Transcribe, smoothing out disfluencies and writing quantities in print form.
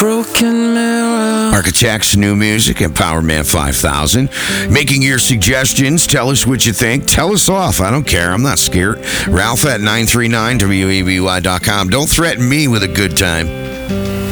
broken mirror. Architects, new music, and Power Man 5000. Making your suggestions. Tell us what you think. Tell us off. I don't care. I'm not scared. Ralph at 939WEBY.com. Don't threaten me with a good time.